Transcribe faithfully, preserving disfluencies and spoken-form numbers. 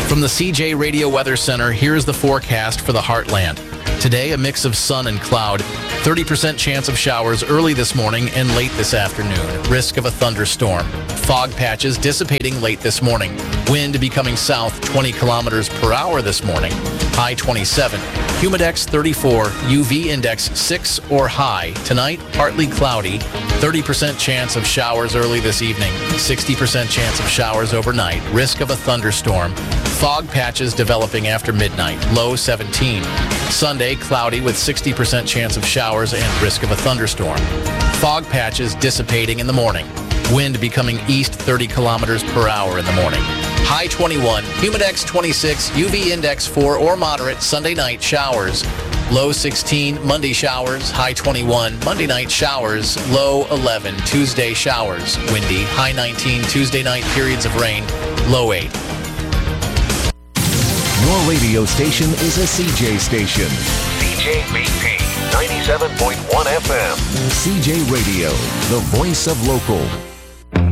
From the C J Radio Weather Center, here's the forecast for the Heartland. Today, a mix of sun and cloud. thirty percent chance of showers early this morning and late this afternoon. Risk of a thunderstorm. Fog patches dissipating late this morning. Wind becoming south twenty kilometers per hour this morning. High twenty-seven. Humidex thirty-four. U V index six or high. Tonight, partly cloudy. thirty percent chance of showers early this evening. sixty percent chance of showers overnight. Risk of a thunderstorm. Fog patches developing after midnight. Low seventeen. Sunday, cloudy with sixty percent chance of showers and risk of a thunderstorm. Fog patches dissipating in the morning. Wind becoming east thirty kilometers per hour in the morning. High twenty-one, Humidex twenty-six, U V index four or moderate. Sunday night showers. Low sixteen, Monday showers. High twenty-one, Monday night showers. Low eleven, Tuesday showers. Windy. High nineteen, Tuesday night periods of rain. Low eight. Your radio station is a C J station. C J B P ninety-seven point one F M. C J Radio, the voice of local.